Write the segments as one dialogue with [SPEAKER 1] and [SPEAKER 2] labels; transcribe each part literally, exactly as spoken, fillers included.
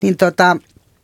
[SPEAKER 1] niin tota,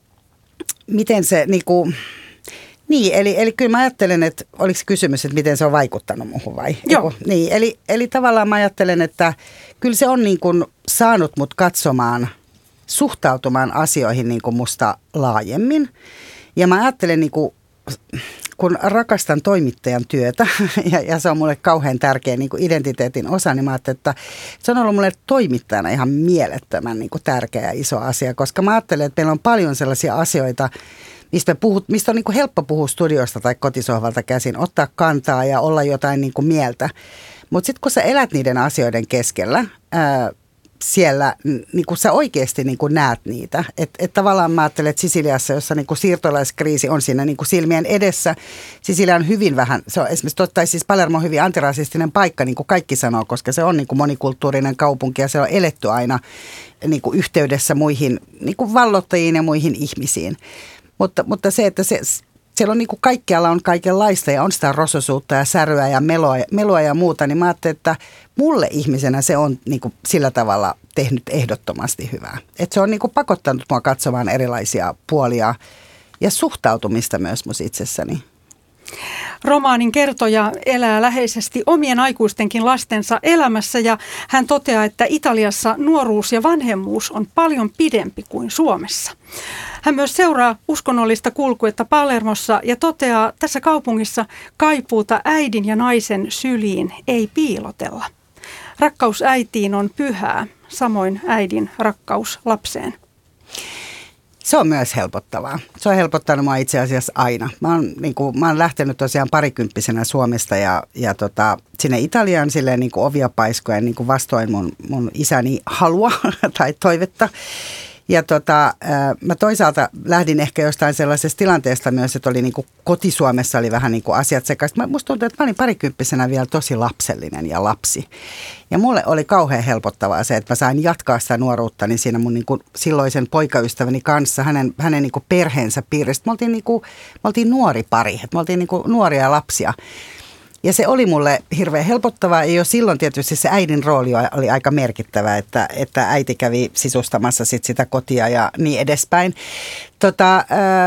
[SPEAKER 1] miten se niinku, niin, eli, eli kyllä mä ajattelen, että oliko kysymys, että miten se on vaikuttanut muuhun vai?
[SPEAKER 2] Joo.
[SPEAKER 1] Eiku, niin, eli, eli tavallaan mä ajattelen, että kyllä se on niin kuin saanut mut katsomaan, suhtautumaan asioihin niin kuin musta laajemmin. Ja mä ajattelen, niin kuin, kun rakastan toimittajan työtä ja, ja se on mulle kauhean tärkeä niin kuin identiteetin osa, niin mä ajattelen, että se on ollut mulle toimittajana ihan mielettömän niin kuin tärkeä ja iso asia, koska mä ajattelen, että meillä on paljon sellaisia asioita, mistä, puhut, mistä on niin kuin helppo puhua studiosta tai kotisohvalta käsin, ottaa kantaa ja olla jotain niin kuin mieltä. Mutta sitten kun sä elät niiden asioiden keskellä, ää, siellä niin kuin sä oikeasti niin kuin näet niitä. Että et tavallaan mä ajattelen, että Sisiliassa, jossa niin kuin siirtolaiskriisi on siinä niin kuin silmien edessä, Sisilia on hyvin vähän, se on esimerkiksi, tai siis Palermo on hyvin antirasistinen paikka, niin kuin kaikki sanoo, koska se on niin kuin monikulttuurinen kaupunki ja se on eletty aina niin kuin yhteydessä muihin niin kuin vallottajiin ja muihin ihmisiin. Mutta, mutta se, että se, siellä on niin kuin kaikkialla on kaikenlaista ja on sitä rososuutta ja säröä ja meloa, meloa ja muuta, niin mä ajattelin, että mulle ihmisenä se on niin kuin sillä tavalla tehnyt ehdottomasti hyvää. Että se on niin kuin pakottanut mua katsomaan erilaisia puolia ja suhtautumista myös mun itsessäni.
[SPEAKER 2] Romaanin kertoja elää läheisesti omien aikuistenkin lastensa elämässä ja hän toteaa, että Italiassa nuoruus ja vanhemmuus on paljon pidempi kuin Suomessa. Hän myös seuraa uskonnollista kulkuetta Palermossa ja toteaa tässä kaupungissa kaipuuta äidin ja naisen syliin ei piilotella. Rakkaus äitiin on pyhää, samoin äidin rakkaus lapseen.
[SPEAKER 1] Se on myös helpottavaa. Se on helpottanut mua itse asiassa aina. Mä oon, niin kuin, mä oon lähtenyt tosiaan parikymppisenä Suomesta ja, ja tota, sinne Italiaan silleen niin kuin ovia paiskoen niin kuin vastoin mun, mun isäni halua tai toivetta. Ja tota, mä toisaalta lähdin ehkä jostain sellaisesta tilanteesta myös, että oli niin kuin koti-Suomessa oli vähän niin kuin asiat sekaisin. Musta tuntuu, että mä olin parikymppisenä vielä tosi lapsellinen ja lapsi. Ja mulle oli kauhean helpottavaa se, että mä sain jatkaa sitä nuoruuttani siinä mun niin kuin silloisen poikaystäväni kanssa, hänen, hänen niin kuin perheensä piiristä. Me oltiin, niin kuin, me oltiin nuori pari, että me oltiin niin kuin nuoria lapsia. Ja se oli mulle hirveän helpottavaa ja jo silloin tietysti se äidin rooli oli aika merkittävä, että, että äiti kävi sisustamassa sit sitä kotia ja niin edespäin. Tota,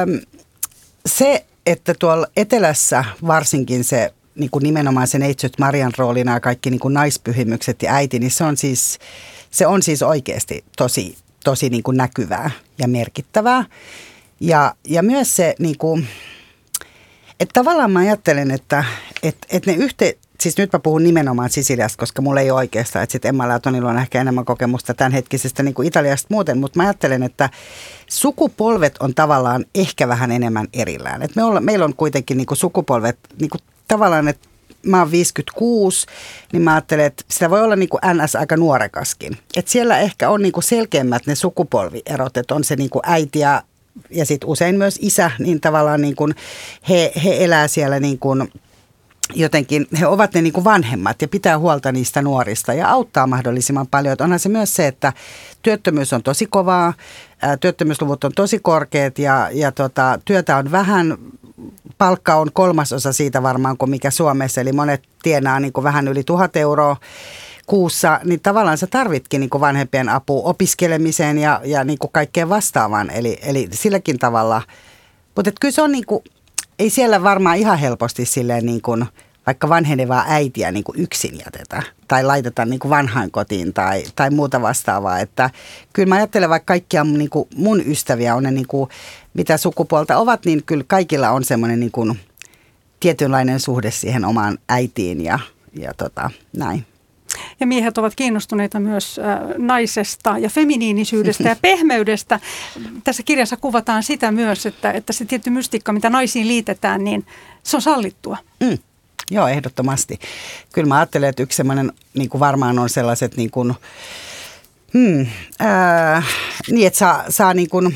[SPEAKER 1] se, että tuolla etelässä varsinkin se niin kuin nimenomaan se neitsyt Marian roolina ja kaikki niin kuin naispyhimykset ja äiti, niin se on siis, se on siis oikeasti tosi, tosi niin kuin näkyvää ja merkittävää. Ja, ja myös se niin kuin, että tavallaan mä ajattelen, että et, et ne yhteen, siis nyt mä puhun nimenomaan Sisiliasta, koska mulla ei ole oikeastaan, että sitten Emmalla ja Tonilla on ehkä enemmän kokemusta tämänhetkisestä niin kuin Italiasta muuten, mutta mä ajattelen, että sukupolvet on tavallaan ehkä vähän enemmän erillään. Et me olla, meillä on kuitenkin niin kuin sukupolvet niin kuin tavallaan, että mä oon viisikymmentäkuusi, niin mä ajattelen, että sitä voi olla niin kuin N S aika nuorekaskin. Että siellä ehkä on niin kuin selkeämmät ne sukupolvierot, että on se niin kuin äiti ja Ja sitten usein myös isä, niin tavallaan niin kuin he, he elää siellä niin kuin jotenkin, he ovat ne niin kuin vanhemmat ja pitää huolta niistä nuorista ja auttaa mahdollisimman paljon. Et onhan se myös se, että työttömyys on tosi kovaa, ää, työttömyysluvut on tosi korkeat ja, ja tota, työtä on vähän, palkka on kolmasosa siitä varmaan kuin mikä Suomessa, eli monet tienaa niin kuin vähän yli tuhat euroa kuussa, niin tavallaan sä tarvitkin niin kuin vanhempien apua opiskelemiseen ja, ja niin kuin kaikkeen vastaavaan. Eli, eli silläkin tavalla, mutta kyllä se on niin kuin, ei siellä varmaan ihan helposti silleen niin kuin, vaikka vanhenevaa äitiä niin kuin yksin jätetä tai laiteta niin kuin vanhainkotiin tai, tai muuta vastaavaa. Että kyllä mä ajattelen, vaikka kaikkia niin kuin mun ystäviä on ne niin kuin, mitä sukupuolta ovat, niin kyllä kaikilla on semmoinen niin kuin tietynlainen suhde siihen omaan äitiin ja, ja tota, näin.
[SPEAKER 2] Ja miehet ovat kiinnostuneita myös äh, naisesta ja feminiinisyydestä ja pehmeydestä. Tässä kirjassa kuvataan sitä myös, että, että se tietty mystiikka, mitä naisiin liitetään, niin se on sallittua.
[SPEAKER 1] Mm. Joo, ehdottomasti. Kyllä mä ajattelen, että yksi semmoinen niin kuin varmaan on sellaiset niin kuin, hmm, ää, niin että saa, saa niin kuin,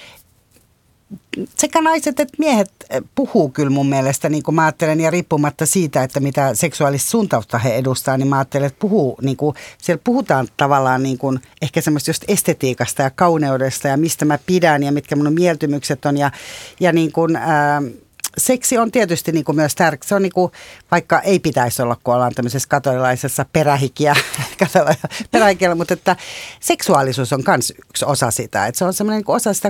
[SPEAKER 1] sekä naiset että miehet puhuu kyllä mun mielestä, niin kuin mä ajattelen, ja riippumatta siitä, että mitä seksuaalista suuntausta he edustaa, niin mä ajattelen, että puhuu, niin kuin, siellä puhutaan tavallaan niin kuin, ehkä semmoista just estetiikasta ja kauneudesta ja mistä mä pidän ja mitkä mun mieltymykset on ja, ja niin kuin, ää, seksi on tietysti niin kuin myös tärkeä. Se on niin kuin, vaikka ei pitäisi olla, kun ollaan tämmöisessä katolilaisessa perähikiä, perähikiä, mutta että seksuaalisuus on myös yksi osa sitä. Että se on semmoinen niin kuin osa sitä